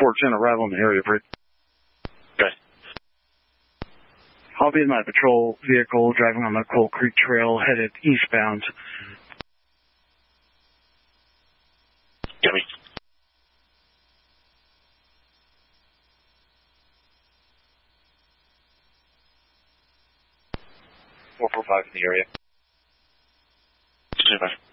410 arrival in the area, Britt. Okay. I'll be in my patrol vehicle driving on the Coal Creek Trail headed eastbound. Get me. Four 5 in the area. 25.